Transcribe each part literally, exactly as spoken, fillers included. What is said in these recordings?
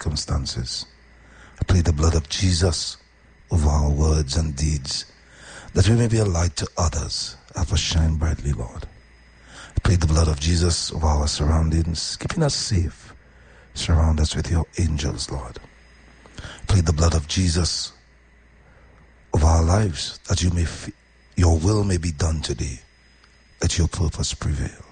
circumstances. I plead the blood of Jesus over our words and deeds, that we may be a light to others. Help us shine brightly, Lord. I plead the blood of Jesus over our surroundings, keeping us safe. Surround us with your angels, Lord. I plead the blood of Jesus over our lives, that you may f- your will may be done today. Let your purpose prevail.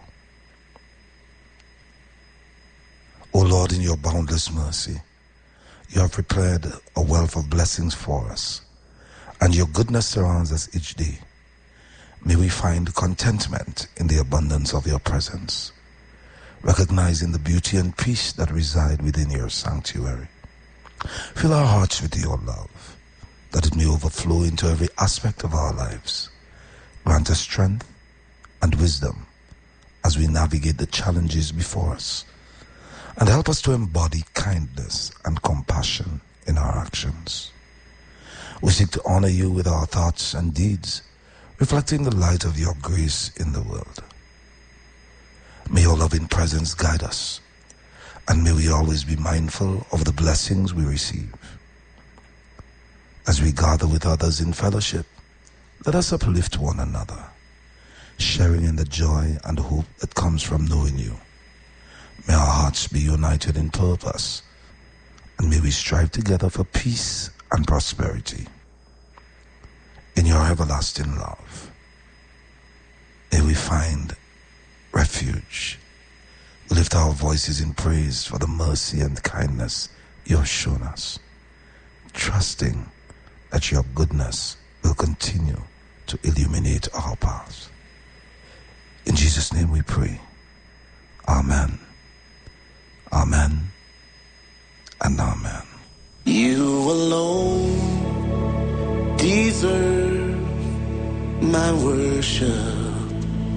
O Lord, in your boundless mercy, you have prepared a wealth of blessings for us, and your goodness surrounds us each day. May we find contentment in the abundance of your presence, recognizing the beauty and peace that reside within your sanctuary. Fill our hearts with your love, that it may overflow into every aspect of our lives. Grant us strength and wisdom as we navigate the challenges before us, and help us to embody kindness and compassion in our actions. We seek to honor you with our thoughts and deeds, reflecting the light of your grace in the world. May your loving presence guide us, and may we always be mindful of the blessings we receive. As we gather with others in fellowship, let us uplift one another, sharing in the joy and hope that comes from knowing you. May our hearts be united in purpose, and may we strive together for peace and prosperity. In your everlasting love, may we find refuge. We lift our voices in praise for the mercy and kindness you have shown us, trusting that your goodness will continue to illuminate our paths. In Jesus' name we pray. Amen. Amen and amen. You alone deserve my worship.